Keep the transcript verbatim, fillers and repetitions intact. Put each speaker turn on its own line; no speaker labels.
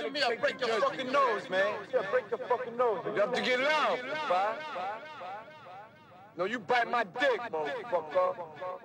to me, I'll break your fucking nose, man.
Yeah, break your fucking nose.
You have to get loud, bye. No, you bite my dick, motherfucker.